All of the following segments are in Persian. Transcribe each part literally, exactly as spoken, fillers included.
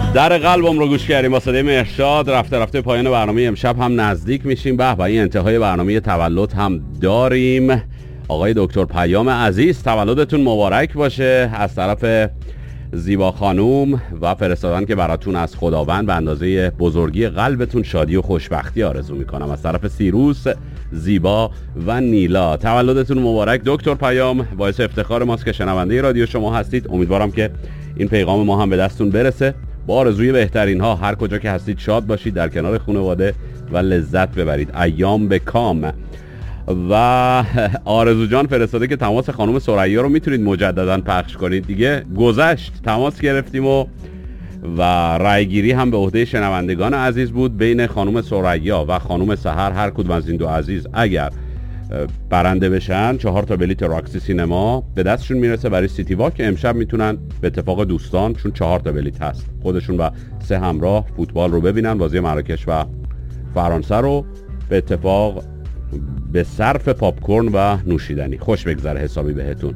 در قلبم رو گوش کردیم با صدای مهرشاد. رفته رفته پایان برنامه امشب هم نزدیک میشیم. به به این انتهای برنامه تولد هم داریم. آقای دکتر پیام عزیز تولدتون مبارک باشه از طرف زیبا خانوم و فرستادن که براتون از خداوند به اندازه بزرگی قلبتون شادی و خوشبختی آرزو میکنم. از طرف سیروس، زیبا و نیلا تولدتون مبارک دکتر پیام. باعث افتخار ماست که شنونده رادیو شما هستید. امیدوارم که این پیغام ما هم به دستون برسه. با آرزوی بهترین ها هر کجا که هستید شاد باشید، در کنار خانواده و لذت ببرید. ایام به کام. و آرزو جان فرستاده که تماس خانم ثریا رو میتونید مجددا پخش کنید. دیگه گذشت، تماس گرفتیم و و رای گیری هم به عهده شنوندگان عزیز بود بین خانم ثریا و خانم سحر. هر کدوم از این دو عزیز اگر برنده بشن چهار تا بلیت راکسی سینما به دستشون میرسه برای سیتی واک که امشب میتونن به اتفاق دوستان، چون چهار تا بلیت هست، خودشون و سه همراه فوتبال رو ببینن، بازی مراکش و فرانسه رو به اتفاق به صرف پاپکورن و نوشیدنی. خوش بگذره حسابی بهتون.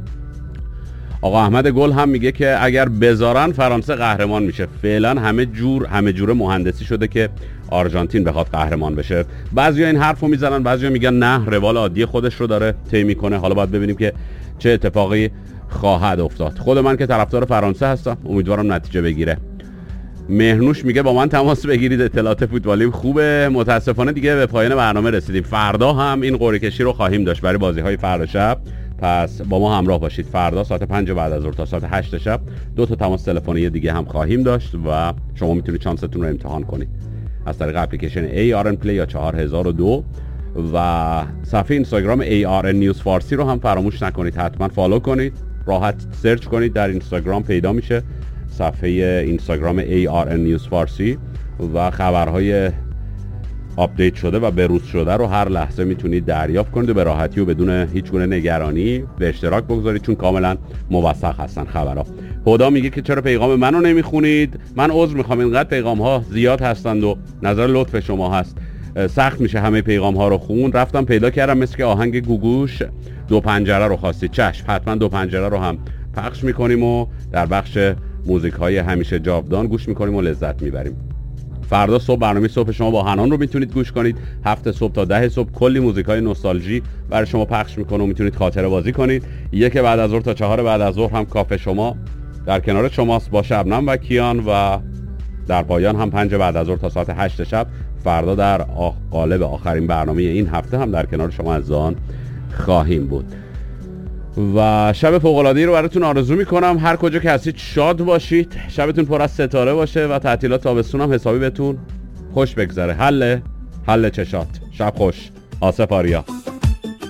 آقا احمد گل هم میگه که اگر بذارن فرانسه قهرمان میشه. فعلا همه جور همه جور مهندسی شده که آرژانتین بخواد قهرمان بشه. بعضیا این حرفو میزنن، بعضیا میگن نه روال عادی خودش رو داره طی میکنه. حالا باید ببینیم که چه اتفاقی خواهد افتاد. خود من که طرفدار فرانسه هستم، امیدوارم نتیجه بگیره. مهرنوش میگه با من تماس بگیرید، اطلاعات فوتبالیم خوبه. متاسفانه دیگه به پایان برنامه رسیدیم. فردا هم این قرعه کشی رو خواهیم داشت برای بازی‌های فردا شب، پس با ما همراه باشید. فردا ساعت پنج بعد از ظهر تا ساعت هشت شب دو تا تماس تلفنی دیگه هم خواهیم داشت و شما میتونید شانستون رو امتحان کنید از طریق اپلیکیشن ای آر ان پلی یا چهار هزار و دو و صفحه اینستاگرام ای آر ان نیوز فارسی رو هم فراموش نکنید. حتما فالو کنید. راحت سرچ کنید در اینستاگرام پیدا میشه صفحه اینستاگرام ای آر ان نیوز فارسی و خبرهای آپدیت شده و بروز شده رو هر لحظه میتونید دریافت کنید و به راحتی و بدون هیچ گونه نگرانی به اشتراک بگذارید، چون کاملا موثق هستن خبرها. هدا میگه که چرا پیغام منو نمیخونید؟ من عذر میخوام، اینقدر پیغام ها زیاد هستند و نظر لطف شما هست، سخت میشه همه پیغام ها رو خون. رفتم پیدا کردم مثل که آهنگ گوگوش دو پنجره رو خواستید. چشم، حتما دو پنجره رو هم پخش میکنیم و در بخش موزیک های همیشه جاودان گوش میکنیم و لذت میبریم. فردا صبح برنامه صبح شما با حنان رو میتونید گوش کنید. هفت صبح تا ده صبح کلی موزیک های نوستالژی برای شما پخش میکنه و میتونید خاطره بازی کنید. یک بعد از ظهر تا چهار بعد از ظهر هم کافه شما در کنار شماست با شبنم و کیان و در پایان هم پنج بعد از ظهر تا ساعت هشت شب فردا در آخ... قالب آخرین برنامه این هفته هم در کنار شما از آن خواهیم بود. و شب فوق‌العاده‌ای رو براتون آرزو میکنم. هر کجا که هستید شاد باشید، شبتون پر از ستاره باشه و تعطیلات تابستون هم حسابی بهتون خوش بگذره. حل حل چشات. شب خوش. آصف آریا.